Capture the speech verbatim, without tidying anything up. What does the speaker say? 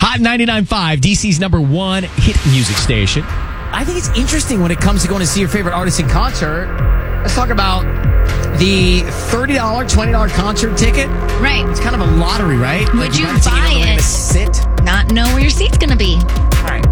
Hot ninety-nine point five, D C's number one hit music station. I think it's interesting when it comes to going to see your favorite artist in concert. Let's talk about the thirty dollars, twenty dollars concert ticket. Right. It's kind of a lottery, right? Would you gotta take buy where you're it? gonna sit. Not know where your seat's going to be. All right.